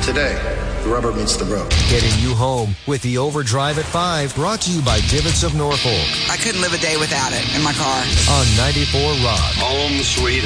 Today, the rubber meets the road. Getting you home with the Overdrive at 5, brought to you by Divots of Norfolk. I couldn't live a day without it in my car. On 94 Rock. Home sweet